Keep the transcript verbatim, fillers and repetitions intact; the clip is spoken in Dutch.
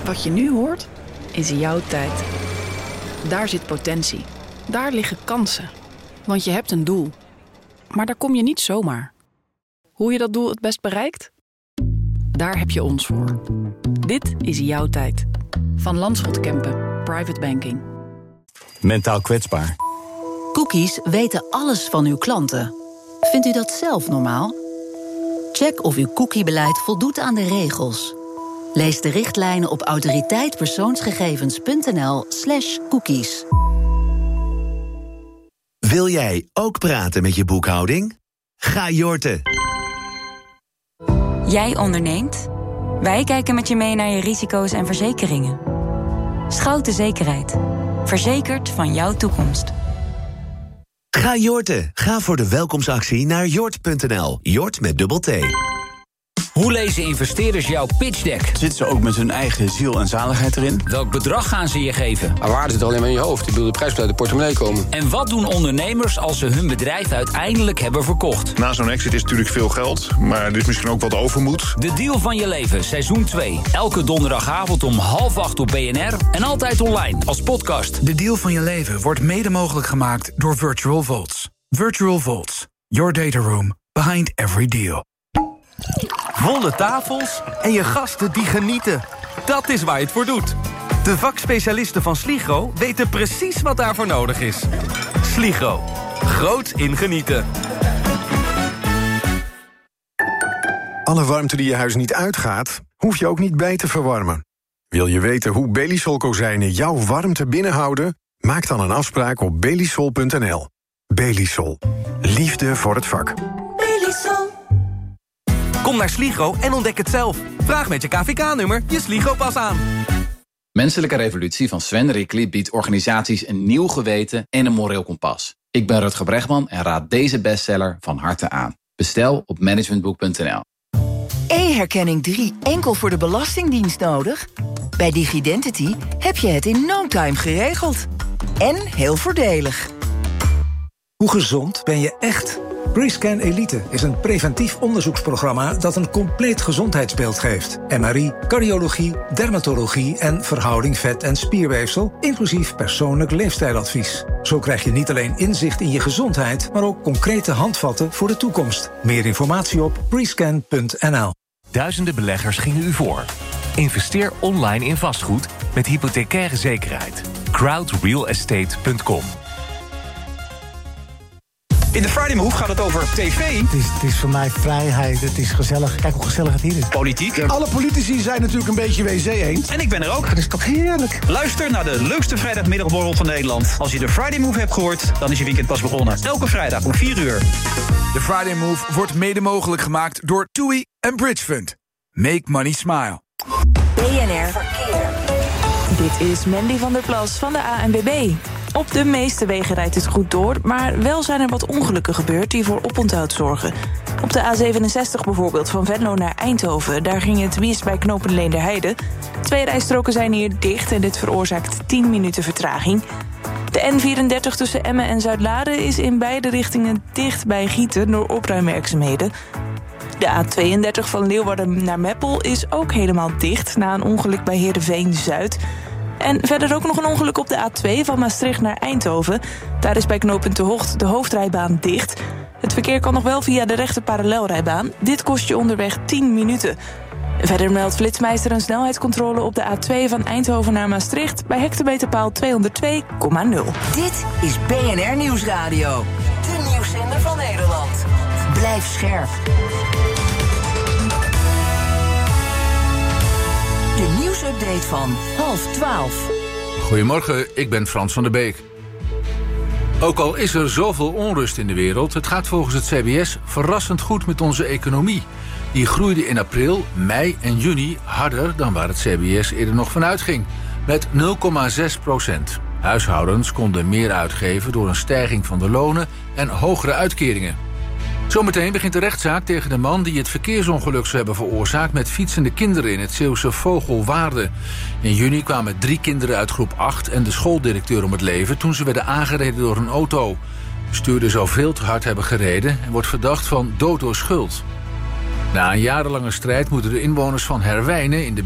Wat je nu hoort, is jouw tijd. Daar zit potentie. Daar liggen kansen. Want je hebt een doel. Maar daar kom je niet zomaar. Hoe je dat doel het best bereikt? Daar heb je ons voor. Dit is jouw tijd. Van Landschot Kempen, Private Banking. Mentaal kwetsbaar. Cookies weten alles van uw klanten. Vindt u dat zelf normaal? Check of uw cookiebeleid voldoet aan de regels. Lees de richtlijnen op autoriteitpersoonsgegevens.nl slash cookies. Wil jij ook praten met je boekhouding? Ga Yorten. Jij onderneemt? Wij kijken met je mee naar je risico's en verzekeringen. Schouten Zekerheid. Verzekerd van jouw toekomst. Ga Yorten. Ga voor de welkomstactie naar jort punt n l. Jort met dubbel T. Hoe lezen investeerders jouw pitch deck? Zitten ze ook met hun eigen ziel en zaligheid erin? Welk bedrag gaan ze je geven? Maar waarde zit alleen maar in je hoofd. Ik bedoel, de prijs moet uit de portemonnee komen. En wat doen ondernemers als ze hun bedrijf uiteindelijk hebben verkocht? Na zo'n exit is natuurlijk veel geld, maar er is misschien ook wat overmoed. De deal van je leven, seizoen twee. Elke donderdagavond om half acht op B N R en altijd online als podcast. De deal van je leven wordt mede mogelijk gemaakt door Virtual Vaults. Virtual Vaults, your data room behind every deal. Volle tafels en je gasten die genieten. Dat is waar je het voor doet. De vakspecialisten van Sligro weten precies wat daarvoor nodig is. Sligro. Groots in genieten. Alle warmte die je huis niet uitgaat, hoef je ook niet bij te verwarmen. Wil je weten hoe Belisol kozijnen jouw warmte binnenhouden? Maak dan een afspraak op belisol punt n l. Belisol. Liefde voor het vak. Belisol. Kom naar Sligro en ontdek het zelf. Vraag met je K V K-nummer je Sligro-pas aan. Menselijke Revolutie van Sven Rickli biedt organisaties een nieuw geweten en een moreel kompas. Ik ben Rutger Bregman en raad deze bestseller van harte aan. Bestel op managementboek punt n l. E-herkenning drie enkel voor de Belastingdienst nodig? Bij DigiDentity heb je het in no time geregeld. En heel voordelig. Hoe gezond ben je echt? Prescan Elite is een preventief onderzoeksprogramma dat een compleet gezondheidsbeeld geeft. M R I, cardiologie, dermatologie en verhouding vet- en spierweefsel, inclusief persoonlijk leefstijladvies. Zo krijg je niet alleen inzicht in je gezondheid, maar ook concrete handvatten voor de toekomst. Meer informatie op prescan punt n l. Duizenden beleggers gingen u voor. Investeer online in vastgoed met hypothecaire zekerheid. crowd real estate punt com. In de Friday Move gaat het over tv. Het is, het is voor mij vrijheid, het is gezellig. Kijk hoe gezellig het hier is. Politiek. Alle politici zijn natuurlijk een beetje W C eens. En ik ben er ook. Dat is toch heerlijk. Luister naar de leukste vrijdagmiddagborrel van Nederland. Als je de Friday Move hebt gehoord, dan is je weekend pas begonnen. Elke vrijdag om vier uur. De Friday Move wordt mede mogelijk gemaakt door TUI en Bridgefund. Make money smile. B N R Verkeer. Dit is Mandy van der Plas van de A N W B. Op de meeste wegen rijdt het goed door, maar wel zijn er wat ongelukken gebeurd die voor oponthoud zorgen. Op de A zevenenzestig bijvoorbeeld, van Venlo naar Eindhoven, daar ging het mis bij knooppunt Leenderheide. Twee rijstroken zijn hier dicht en dit veroorzaakt tien minuten vertraging. De N vierendertig tussen Emmen en Zuidlaren is in beide richtingen dicht bij Gieten door opruimwerkzaamheden. De A tweeëndertig van Leeuwarden naar Meppel is ook helemaal dicht na een ongeluk bij Heerenveen-Zuid. En verder ook nog een ongeluk op de A twee van Maastricht naar Eindhoven. Daar is bij knooppunt De Hocht de hoofdrijbaan dicht. Het verkeer kan nog wel via de rechte parallelrijbaan. Dit kost je onderweg tien minuten. Verder meldt Flitsmeister een snelheidscontrole op de A twee van Eindhoven naar Maastricht bij hectometerpaal tweehonderdtwee komma nul. Dit is B N R Nieuwsradio. De nieuwszender van Nederland. Blijf scherp. De nieuwsupdate van half twaalf. Goedemorgen, ik ben Frans van der Beek. Ook al is er zoveel onrust in de wereld, het gaat volgens het C B S verrassend goed met onze economie. Die groeide in april, mei en juni harder dan waar het C B S eerder nog van uitging. Met nul komma zes procent. Huishoudens konden meer uitgeven door een stijging van de lonen en hogere uitkeringen. Zometeen begint de rechtszaak tegen de man die het verkeersongeluk zou hebben veroorzaakt met fietsende kinderen in het Zeeuwse Vogelwaarde. In juni kwamen drie kinderen uit groep acht en de schooldirecteur om het leven toen ze werden aangereden door een auto. De bestuurder zou veel te hard hebben gereden en wordt verdacht van dood door schuld. Na een jarenlange strijd moeten de inwoners van Herwijnen in de